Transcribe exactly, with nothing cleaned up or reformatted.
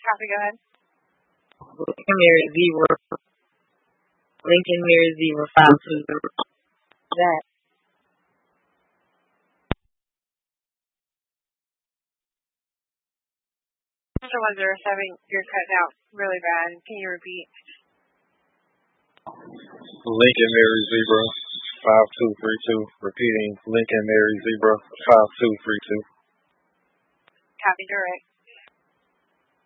Copy, go ahead. Lincoln Mary zero. Lincoln Mary zero five two zero. That. Mister one zero seven, you're cutting out really bad. Can you repeat? Lincoln Mary zero five two three two. Repeating Lincoln Mary zero five two three two. Copy, direct.